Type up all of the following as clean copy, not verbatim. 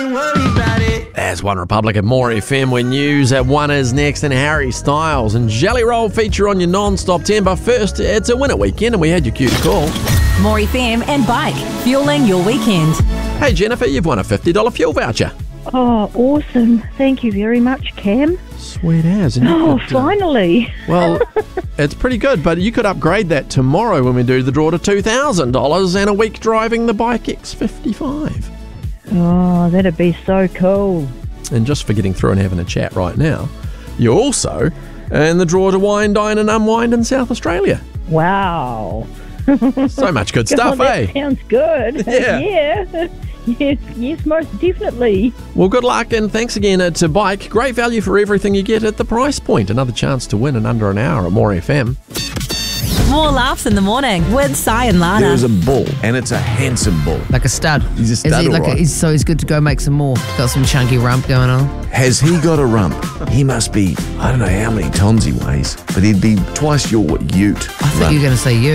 As One Republic of More FM, where news at 1 is next, and Harry Styles and Jelly Roll feature on your non-stop 10. But first, it's a winner weekend and we had your cue to call. More FM and Bike, fueling your weekend. Hey Jennifer, you've won a $50 fuel voucher. Oh, awesome. Thank you very much, Cam. Sweet as. And Finally. Well, it's pretty good, but you could upgrade that tomorrow when we do the draw to $2,000 and a week driving the Bike X55. Oh, that'd be so cool. And just for getting through and having a chat right now, you're also in the draw to wine, dine and unwind in South Australia. Wow. So much good stuff, that sounds good. Yeah. Yes, most definitely. Well, good luck and thanks again to Bike. Great value for everything you get at the price point. Another chance to win in under an hour at More FM. More laughs in the morning with Si and Lana. There's a bull, and it's a handsome bull. Like a stud. He's a stud, So he's good to go make some more. Got some chunky rump going on. Has he got a rump? He must be, I don't know how many tons he weighs, but he'd be twice your ute. I thought you were going to say you.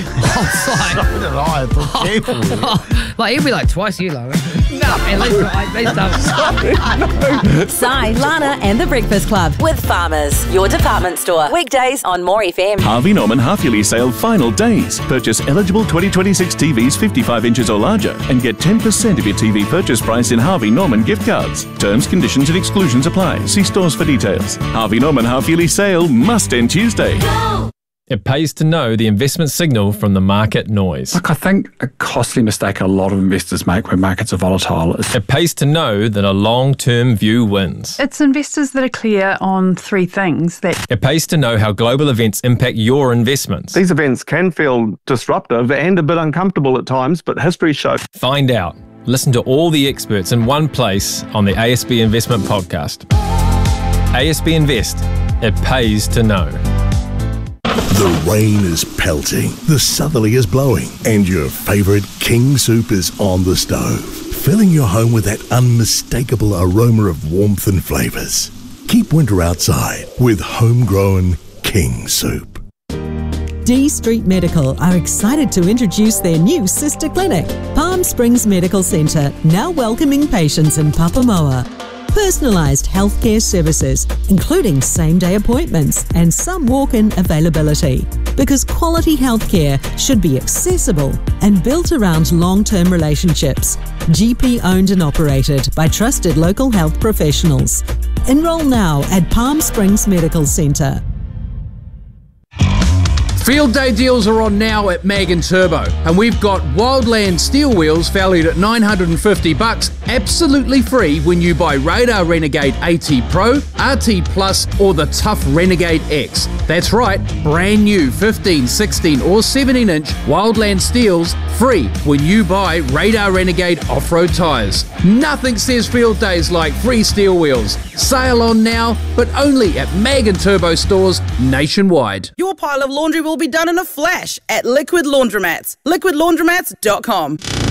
Like, he'd be like twice you, Lana. No, at least don't. Si, Lana and the Breakfast Club with Farmers, your department store. Weekdays on More FM. Harvey Norman half-yearly sale final days. Purchase eligible 2026 TVs 55 inches or larger and get 10% of your TV purchase price in Harvey Norman gift cards. Terms, conditions and exclusions apply. See stores for details. Harvey Norman half-yearly sale must end Tuesday. It pays to know the investment signal from the market noise. Look, I think a costly mistake a lot of investors make when markets are volatile is It pays to know that a long-term view wins. It's investors that are clear on three things. It pays to know how global events impact your investments. These events can feel disruptive and a bit uncomfortable at times, but history shows. Find out. Listen to all the experts in one place on the ASB Investment Podcast. ASB Invest. It pays to know. The rain is pelting, the southerly is blowing, and your favourite King Soup is on the stove, filling your home with that unmistakable aroma of warmth and flavours. Keep winter outside with homegrown King Soup. D Street Medical are excited to introduce their new sister clinic, Palm Springs Medical Centre, now welcoming patients in Papamoa. Personalised healthcare services, including same-day appointments and some walk-in availability. Because quality healthcare should be accessible and built around long-term relationships. GP-owned and operated by trusted local health professionals. Enroll now at Palm Springs Medical Centre. Field day deals are on now at Mag & Turbo, and we've got Wildland steel wheels valued at $950, absolutely free when you buy Radar Renegade AT Pro, RT Plus or the Tough Renegade X. That's right, brand new 15, 16 or 17-inch Wildland steels free when you buy Radar Renegade off-road tyres. Nothing says field days like free steel wheels. Sale on now, but only at Mag & Turbo stores nationwide. Your pile of laundry will be done in a flash at Liquid Laundromats. LiquidLaundromats.com.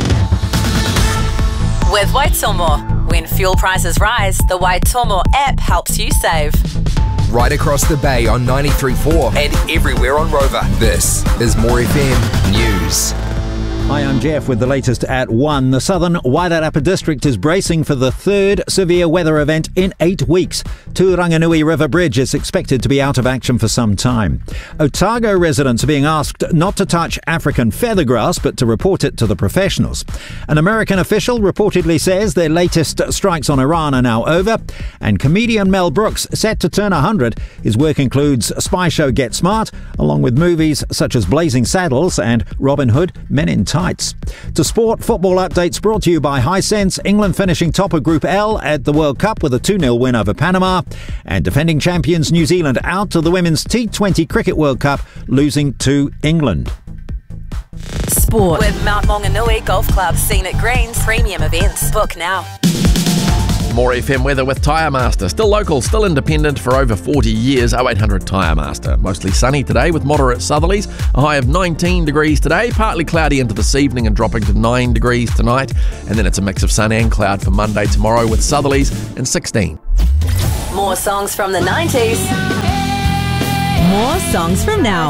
With Waitomo. When fuel prices rise, the Waitomo app helps you save. Right across the bay on 93.4 and everywhere on Rover. This is More FM News. Hi, I'm Jeff with the latest at 1. The southern Wairarapa district is bracing for the third severe weather event in 8 weeks. Turanganui River Bridge is expected to be out of action for some time. Otago residents are being asked not to touch African feathergrass, but to report it to the professionals. An American official reportedly says their latest strikes on Iran are now over. And comedian Mel Brooks, set to turn 100. His work includes Spy Show Get Smart, along with movies such as Blazing Saddles and Robin Hood, Men in Tights. To sport, football updates brought to you by Hisense. England finishing top of Group L at the World Cup with a 2-0 win over Panama. And defending champions New Zealand out of the Women's T20 Cricket World Cup, losing to England. Sport with Mount Maunganui Golf Club, Scenic Greens, premium events. Book now. More FM weather with Tyre Master. Still local, still independent for over 40 years. 0800 Tyre Master. Mostly sunny today with moderate southerlies. A high of 19 degrees today. Partly cloudy into this evening and dropping to 9 degrees tonight. And then it's a mix of sun and cloud for Monday tomorrow with southerlies and 16. More songs from the 90s. More songs from now.